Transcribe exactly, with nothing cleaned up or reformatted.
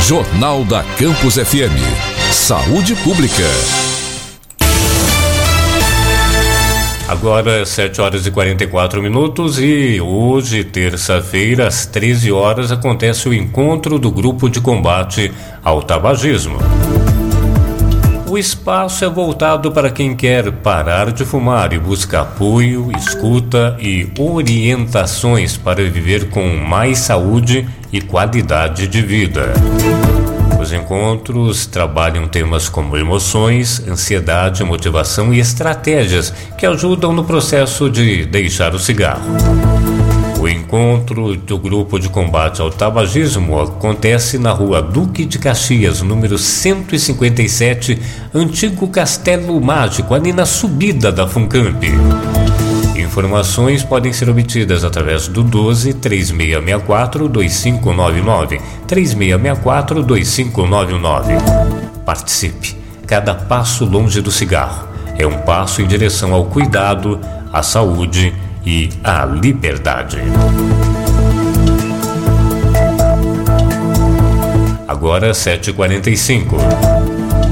Jornal da Campus F M. Saúde Pública. Agora, sete horas e quarenta e quatro minutos e hoje, terça-feira, às treze horas, acontece o encontro do Grupo de Combate ao Tabagismo. O espaço é voltado para quem quer parar de fumar e busca apoio, escuta e orientações para viver com mais saúde e qualidade de vida. Os encontros trabalham temas como emoções, ansiedade, motivação e estratégias que ajudam no processo de deixar o cigarro. O encontro do Grupo de Combate ao Tabagismo acontece na Rua Duque de Caxias, número cento e cinquenta e sete, Antigo Castelo Mágico, ali na subida da Funcamp. Informações podem ser obtidas através do doze, três seis seis quatro, dois cinco nove nove, três seis seis quatro, dois cinco nove nove. Participe. Cada passo longe do cigarro é um passo em direção ao cuidado, à saúde e à liberdade. Agora, sete e quarenta e cinco.